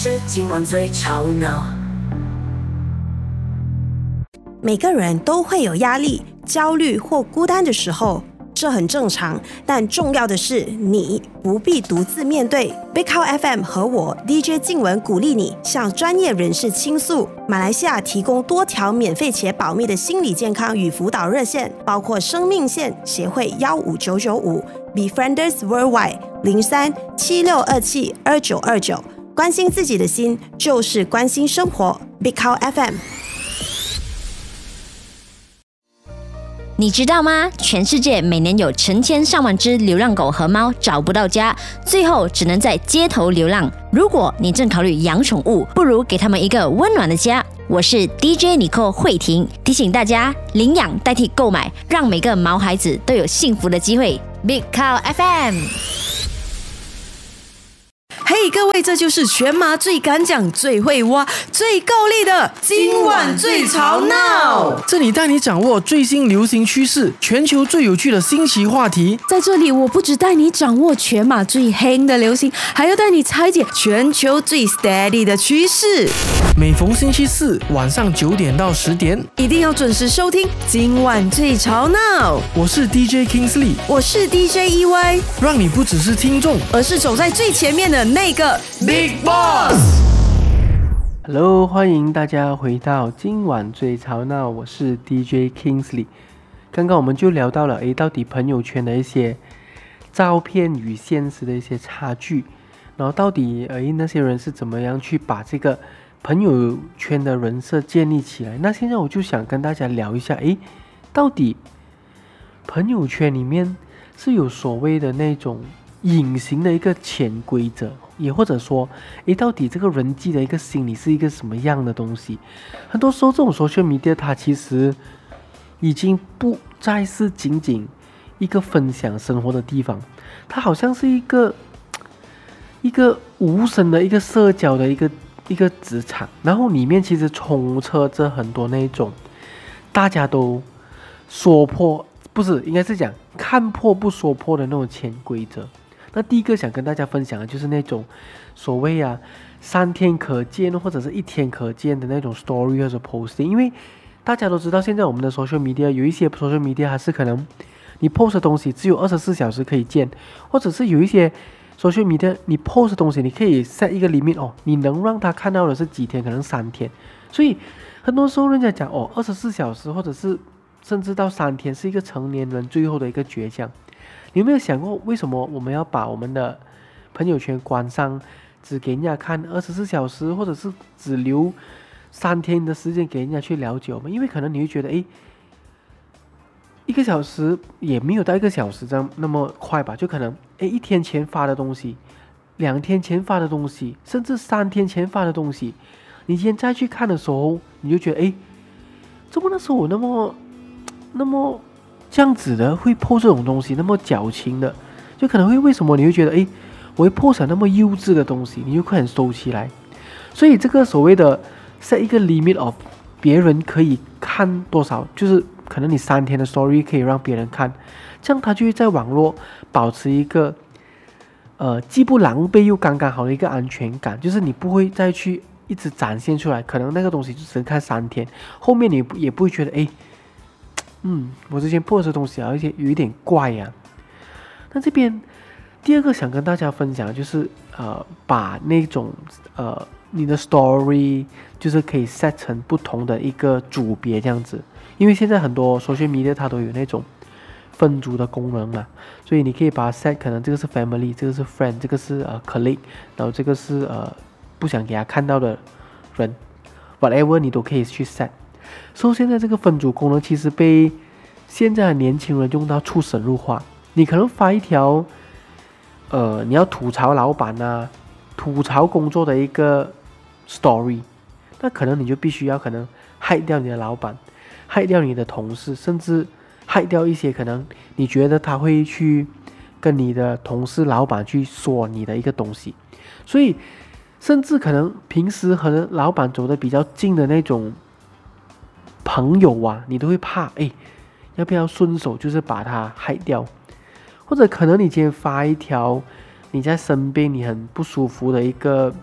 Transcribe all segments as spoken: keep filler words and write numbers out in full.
是今晚最吵闹。 每个人都会有压力、焦虑或孤单的时候，这很正常。但重要的是，你不必独自面对。Big Cow F M 和我 D J 静文鼓励你向专业人士倾诉。马来西亚提供多条免费且保密的心理健康与辅导热线，包括生命线协会幺五九九五、Befrienders Worldwide 零三七六二七二九二九。关心自己的心，就是关心生活。Big Cow F M。 你知道吗？全世界每年有成千上万只流浪狗和猫找不到家，最后只能在街头流浪。如果你正考虑养宠物，不如给他们一个温暖的家。我是 D J Nicole 慧婷，提醒大家领养代替购买，让每个毛孩子都有幸福的机会。Big Cow F M。 嘿、hey, 各位，这就是全马最敢讲、最会挖、最够力的今晚最吵闹。 这里带你掌握最新流行趋势，全球最有趣的新奇话题。 在这里，我不只带你掌握全马最夯的流行，还要带你拆解全球最 steady 的趋势。 每逢星期四晚上九点到十点， 一定要准时收听今晚最吵闹。 我是 D J Kingsley， 我是 D J E Y， 让你不只是听众， 而是走在最前面的那个 Big Boss。Hello， 欢迎大家回到今晚最吵闹，我是 D J Kingsley。刚刚我们就聊到了，诶，到底朋友圈的一些照片与现实的一些差距，然后到底诶那些人是怎么样去把这个朋友圈的人设建立起来。那现在我就想跟大家聊一下，诶，到底朋友圈里面是有所谓的那种隐形的一个潜规则，也或者说，诶，到底这个人际的一个心理是一个什么样的东西？很多时候，这种 social media 它其实已经不再是仅仅一个分享生活的地方，它好像是一个一个无声的一个社交的一个一个职场，然后里面其实充斥着很多那种大家都说破，不是，应该是讲看破不说破的那种潜规则。那第一个想跟大家分享的就是那种所谓啊三天可见或者是一天可见的那种 story 或者 posting， 因为大家都知道现在我们的 social media 有一些 social media 还是可能你 post 的东西只有二十四小时可以见，或者是有一些 social media 你 post 的东西你可以 set 一个 limit 哦，你能让他看到的是几天，可能三天。所以很多时候人家讲哦二十四小时或者是甚至到三天是一个成年人最后的一个倔强。你有没有想过，为什么我们要把我们的朋友圈关上，只给人家看二十四小时，或者是只留三天的时间给人家去了解我们？因为可能你会觉得，诶，一个小时也没有到一个小时这样那么快吧？就可能，诶，一天前发的东西，两天前发的东西，甚至三天前发的东西，你今天再去看的时候，你就觉得，诶，怎么那时候我那么那么这样子的会 po 这种东西，那么矫情的，就可能会为什么你会觉得，诶，我会 po 上那么幼稚的东西，你就快点收起来。所以这个所谓的 set 一个 limit of 别人可以看多少，就是可能你三天的 story 可以让别人看，这样他就会在网络保持一个呃既不狼狈又刚刚好的一个安全感，就是你不会再去一直展现出来，可能那个东西就只能看三天，后面你也不会觉得，诶，嗯，我之前 post 的东西啊，有点有一点怪呀、啊。那这边第二个想跟大家分享的就是，呃，把那种呃你的 story 就是可以 set 成不同的一个组别这样子，因为现在很多 social media 它都有那种分组的功能嘛，所以你可以把它 set， 可能这个是 family， 这个是 friend， 这个是呃 colleague， 然后这个是呃不想给他看到的人 ，whatever 你都可以去 set。所以现在这个分组功能其实被现在的年轻人用到出神入化。你可能发一条，呃，你要吐槽老板啊，吐槽工作的一个 story， 那可能你就必须要可能害掉你的老板，害掉你的同事，甚至害掉一些可能你觉得他会去跟你的同事、老板去说你的一个东西，所以甚至可能平时和老板走得比较近的那种朋友啊，你都会怕，哎，要不要顺手就是把它害掉？或者可能你今天发一条你在身边你很不舒服的一个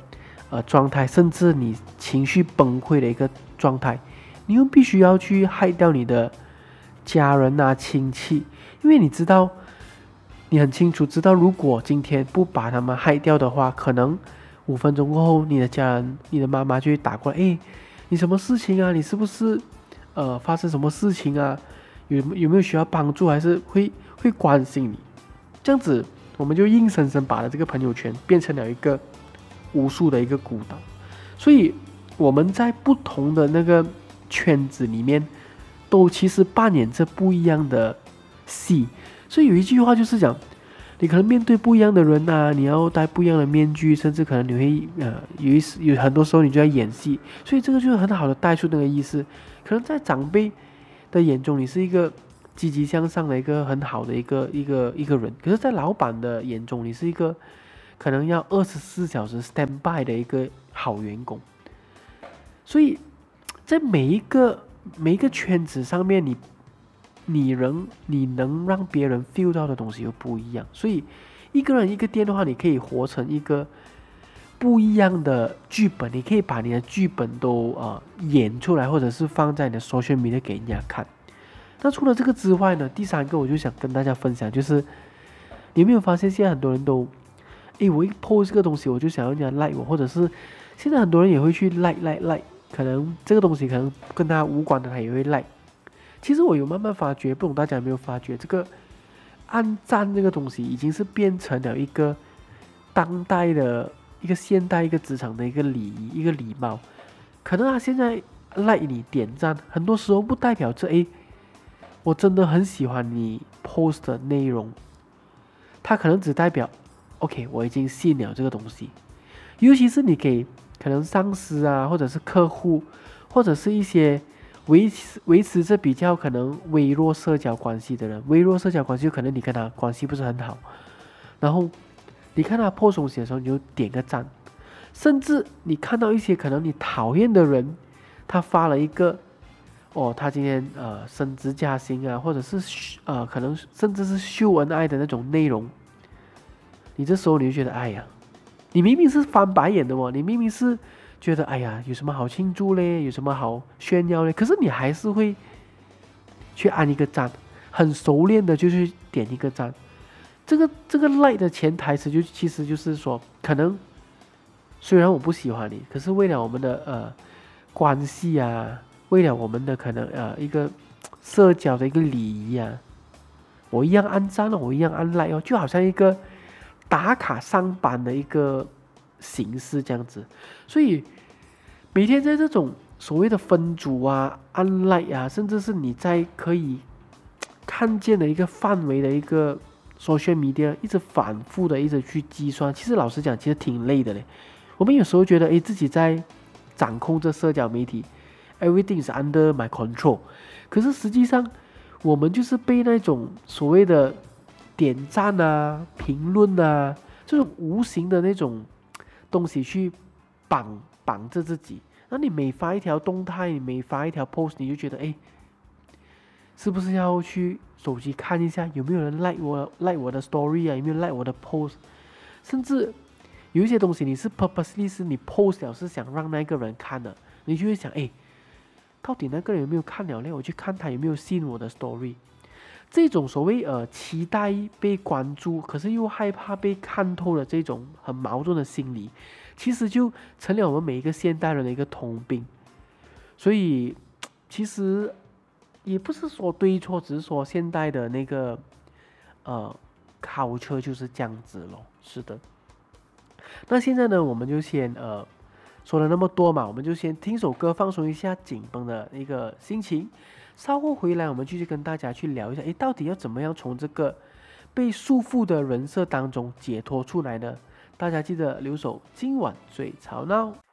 呃状态，甚至你情绪崩溃的一个状态，你又必须要去害掉你的家人啊亲戚，因为你知道，你很清楚知道，如果今天不把他们害掉的话，可能五分钟过后，你的家人、你的妈妈就会打过来，哎，你什么事情啊？你是不是呃发生什么事情啊？有有没有需要帮助？还是会会关心你？这样子，我们就硬生生把了这个朋友圈变成了一个无数的一个孤岛。所以我们在不同的那个圈子里面，都其实扮演着不一样的戏。所以有一句话就是讲，你可能面对不一样的人啊，你要戴不一样的面具，甚至可能你会呃有一有很多时候你就在演戏。所以这个就是很好的带出那个意思。可能在长辈的眼中，你是一个积极向上的一个很好的一个一个一个人，可是，在老板的眼中，你是一个可能要二十四小时 stand by 的一个好员工。所以在每一个每一个圈子上面，你你能你能让别人 feel 到的东西又不一样。所以一个人一个店的话，你可以活成一个不一样的剧本，你可以把你的剧本都呃演出来，或者是放在你的 social media 给人家看。那除了这个之外呢，第三个我就想跟大家分享，就是你有没有发现现在很多人都，诶，我一 post 这个东西，我就想要人家 like 我，或者是现在很多人也会去 like like like， 可能这个东西可能跟他无关的，他也会 like。其实我有慢慢发觉，不懂大家有没有发觉，这个按赞这个东西已经是变成了一个当代的一个现代一个职场的一个礼仪，一个礼貌。可能他现在 like 你点赞，很多时候不代表着诶，我真的很喜欢你 post 的内容，它可能只代表 OK 我已经信了这个东西。尤其是你给可能上司啊，或者是客户，或者是一些维持维持着比较可能微弱社交关系的人，微弱社交关系就可能你跟他关系不是很好，然后你看他 post 东西的时候，你就点个赞。甚至你看到一些可能你讨厌的人，他发了一个哦，他今天呃升职加薪啊，或者是呃可能甚至是秀恩爱的那种内容，你这时候你就觉得哎呀，你明明是翻白眼的哦，你明明是觉得哎呀有什么好庆祝嘞，有什么好炫耀嘞，可是你还是会去按一个赞，很熟练的就去点一个赞。这个这个 like 的潜台词就其实就是说，可能虽然我不喜欢你，可是为了我们的呃关系啊，为了我们的可能呃一个社交的一个礼仪啊，我一样按赞哦，我一样按 like 哦，就好像一个打卡上班的一个形式这样子。所以每天在这种所谓的分组啊、按 like 啊，甚至是你在可以看见的一个范围的一个 social media， 一直反复的一直去计算，其实老实讲，其实挺累的嘞。我们有时候觉得，诶，自己在掌控着社交媒体 ，everything is under my control。可是实际上，我们就是被那种所谓的点赞啊、评论啊这种无形的那种东西去绑绑着自己。那你每发一条动态，你每发一条 post， 你就觉得，诶，是不是要去手机看一下有没有人 like 我 like 我的 story 啊，有没有 like 我的 post， 甚至有一些东西你是 purposely 是你 post 了是想让那个人看的，你就会想，哎，到底那个人有没有看了呢？我去看他有没有信我的 story。这种所谓呃期待被关注，可是又害怕被看透的这种很矛盾的心理，其实就成了我们每一个现代人的一个通病。所以其实也不是说对错，只是说现代的那个呃culture就是这样子咯。是的。那现在呢，我们就先呃说了那么多嘛，我们就先听首歌放松一下紧绷的一个心情。稍后回来，我们继续跟大家去聊一下，诶，到底要怎么样从这个被束缚的人设当中解脱出来呢？大家记得留守今晚最吵闹。